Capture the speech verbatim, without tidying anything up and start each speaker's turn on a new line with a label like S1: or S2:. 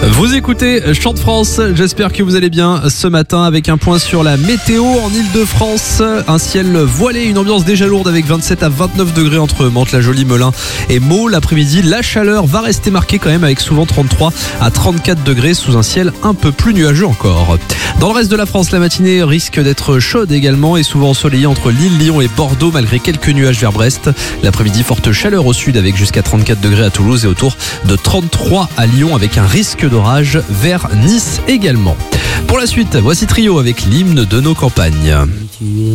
S1: Vous écoutez Chant de France, j'espère que vous allez bien ce matin avec un point sur la météo en Ile-de-France. Un ciel voilé, une ambiance déjà lourde avec vingt-sept à vingt-neuf degrés entre Mantes-la-Jolie, Melun et Meaux. L'après-midi, la chaleur va rester marquée quand même avec souvent trente-trois à trente-quatre degrés sous un ciel un peu plus nuageux encore. Dans le reste de la France, la matinée risque d'être chaude également et souvent ensoleillée entre Lille, Lyon et Bordeaux malgré quelques nuages vers Brest. L'après-midi, forte chaleur au sud avec jusqu'à trente-quatre degrés à Toulouse et autour de trente-trois à Lyon avec un risque d'orage vers Nice également. Pour la suite, voici Trio avec l'hymne de nos campagnes.